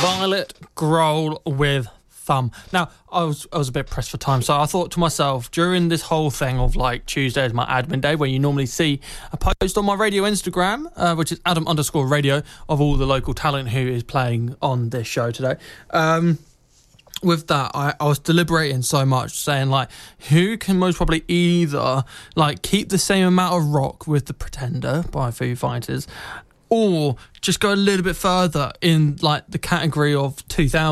Violet Grohl with Thumb. Now, I was a bit pressed for time, so I thought to myself, during this whole thing of like Tuesday is my admin day, where you normally see a post on my radio Instagram, which is Adam_radio, of all the local talent who is playing on this show today. With that, I was deliberating so much, saying like, who can most probably either like keep the same amount of rock with The Pretender by Foo Fighters, or just go a little bit further in like the category of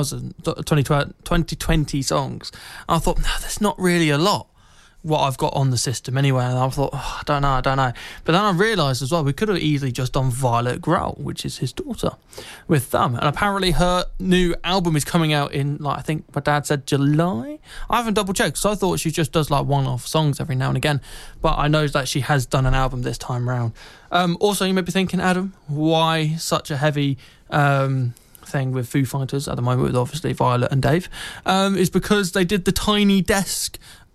2020 songs. And I thought, no, there's not really a lot what I've got on the system anyway. And I thought, I don't know. But then I realised as well, we could have easily just done Violet Grohl, which is his daughter, with Thumb. And apparently her new album is coming out in, like, I think my dad said July. I haven't double checked, so I thought she just does like one-off songs every now and again. But I know that she has done an album this time round. Also, you may be thinking, Adam, why such a heavy thing with Foo Fighters at the moment with obviously Violet and Dave? Is because they did the Tiny Desk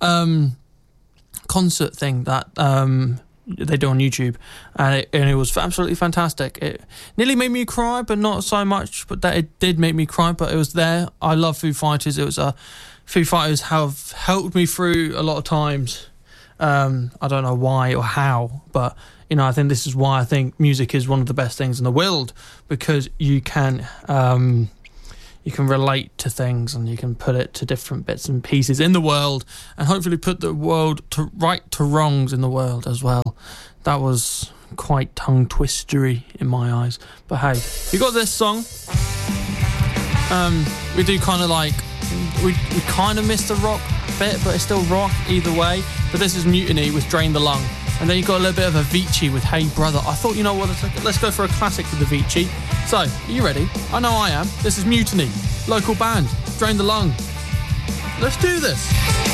concert thing that they do on YouTube, and it was absolutely fantastic. It nearly made me cry, but not so much, but that it did make me cry, but it was there. I love Foo Fighters. Foo Fighters have helped me through a lot of times. I don't know why or how, but you know, I think this is why I think music is one of the best things in the world, because you can relate to things and you can put it to different bits and pieces in the world, and hopefully put the world to right to wrongs in the world as well. That was quite tongue twistery in my eyes, but hey, you got this song. We do kind of like we kind of miss the rock bit, but it's still rock either way. But this is Mutiny with Drain the Lung, and then you got a little bit of Avicii with Hey Brother. I thought, you know what, let's go for a classic with Avicii. So, are you ready? I know I am. This is Mutiny, local band, Drain the Lung. Let's do this.